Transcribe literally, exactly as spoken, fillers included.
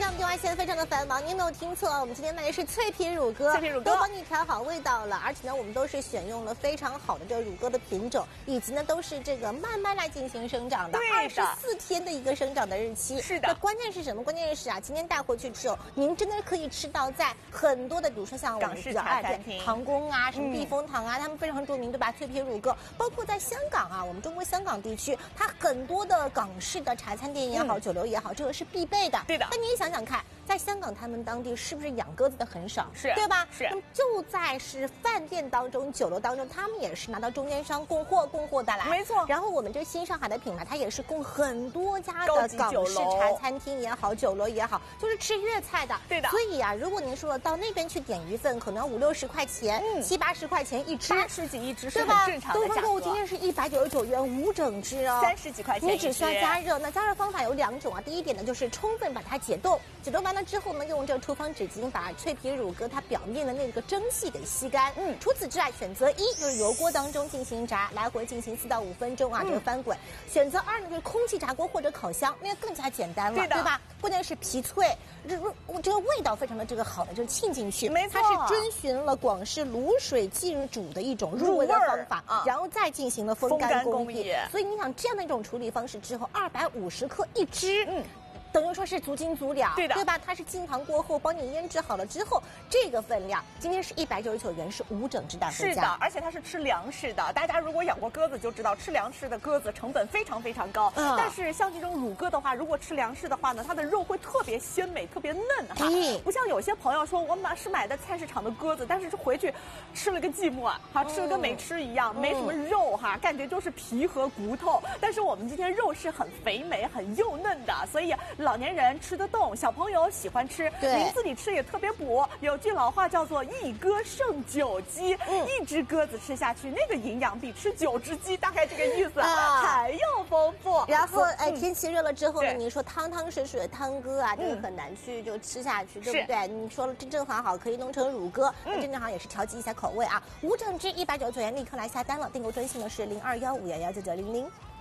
上我们电话线非常的繁忙，您没有听错，我们今天卖的是脆皮乳鸽， 脆皮乳鸽都帮你调好味道了，而且呢，我们都是选用了非常好的这个乳鸽的品种，以及呢都是这个慢慢来进行生长的，二十四天的一个生长的日期。 是的。 那关键是什么？关键是啊，今天带回去之后，您真的可以吃到在很多的，比如说像我们比较爱的唐宫啊，什么避风塘啊，嗯、他们非常著名，对吧？脆皮乳鸽，包括在香港啊，我们中国香港地区，它很多的港式的茶餐店也好，嗯、酒楼也好，这个是必备的。 对的。 那你也想想看，在香港他们当地是不是养鸽子的很少？ 是， 对吧？ 是。 那么就在是饭店当中、酒楼当中，他们也是拿到中间商供货、供货的来。 没错。 然后我们这新上海的品牌，它也是供很多家的港式茶餐厅也好、酒楼也好，就是吃粤菜的。 对的。 所以啊，如果您说到那边去点一份，可能五六十块钱、嗯、七八十块钱一只， 八十几一只是很正常的价格。 东方购物今天是一百九十九元五整只哦， 三十几块钱一只。 你只需要加热。那加热方法有两种啊，第一点呢就是充分把它解冻，解冻完了之后呢，用这个厨房纸巾把脆皮乳鸽它表面的那个蒸汽给吸干。嗯，除此之外，选择一就是油锅当中进行炸，来回进行四到五分钟啊，嗯、这个翻滚。选择二呢就是空气炸锅或者烤箱，那更加简单了， 对, 对吧？关键是皮脆，这这个味道非常的这个好的，就是沁进去。 没错， 它是遵循了广式卤水浸煮的一种入味的方法， 啊、 然后再进行了风干工艺。 工所以你想这样的一种处理方式之后，二百五十克一只，嗯。等于说是足斤足两， 对的， 对吧？它是浸糖过后帮你腌制好了之后，这个分量今天是一百九十九元，是五整只带回家。 是的，而且它是吃粮食的。大家如果养过鸽子就知道，吃粮食的鸽子成本非常非常高。嗯、但是像这种乳鸽的话，如果吃粮食的话呢，它的肉会特别鲜美，特别嫩哈。嗯、不像有些朋友说我买是买的菜市场的鸽子，但是回去吃了个寂寞哈，吃了跟没吃一样，嗯、没什么肉哈，感觉就是皮和骨头。但是我们今天肉是很肥美、很幼嫩的，所以老年人吃的动，小朋友喜欢吃，您自己吃也特别补。有句老话叫做一鸽胜九鸡，嗯、一只鸽子吃下去，那个营养比吃九只鸡大概这个意思，啊、还要丰富。 然后哎，嗯、天气热了之后呢，你说汤汤水水的汤鸽啊，这个很难去就吃下去，嗯、对不对？你说了真正好好可以弄成乳鸽，那、嗯、真正好也是调剂一下口味啊。五整只一百九十九元，立刻来下单了。订购专线呢是零二幺五幺幺九九零零。